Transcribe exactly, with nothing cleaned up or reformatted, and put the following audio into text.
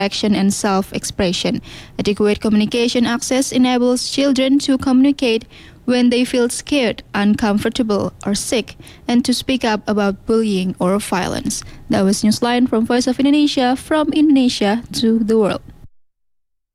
action and self-expression. Adequate communication access enables children to communicate when they feel scared, uncomfortable, or sick, and to speak up about bullying or violence. That was Newsline from Voice of Indonesia, from Indonesia to the world.